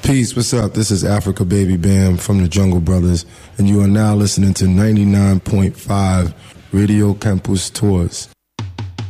Peace, what's up? This is Africa Baby Bam from the Jungle Brothers, and you are now listening to 99.5 Radio Campus Tours.